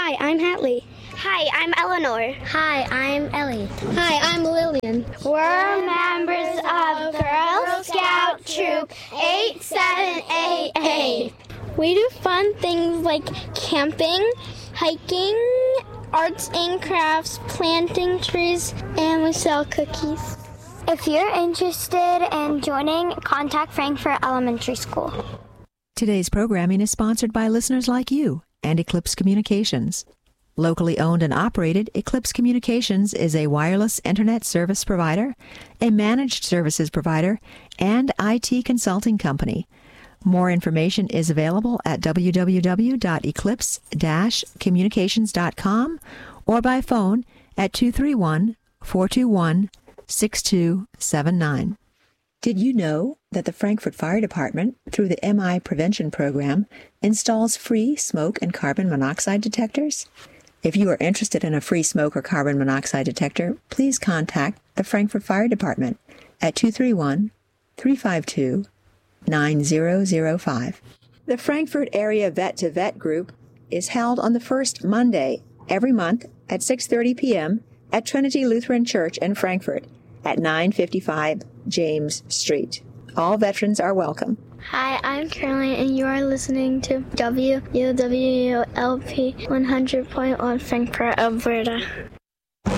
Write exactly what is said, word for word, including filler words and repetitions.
Hi, I'm Hatley. Hi, I'm Eleanor. Hi, I'm Ellie. Hi, I'm Lillian. We're members of Girl Scout Troop eight seven eight eight. We do fun things like camping, hiking, arts and crafts, planting trees, and we sell cookies. If you're interested in joining, contact Frankfort Elementary School. Today's programming is sponsored by listeners like you and Eclipse Communications. Locally owned and operated, Eclipse Communications is a wireless internet service provider, a managed services provider, and I T consulting company. More information is available at w w w dot eclipse dash communications dot com or by phone at two three one, four two one, six two seven nine. Did you know that the Frankfort Fire Department, through the M I Prevention Program, installs free smoke and carbon monoxide detectors? If you are interested in a free smoke or carbon monoxide detector, please contact the Frankfort Fire Department at two three one, three five two, nine zero zero five. The Frankfort Area Vet to Vet group is held on the first Monday every month at six thirty p.m. at Trinity Lutheran Church in Frankfort at nine fifty-five James Street. All veterans are welcome. Hi, I'm Caroline, and you are listening to W U W L P one hundred point one Frankfort, Alberta.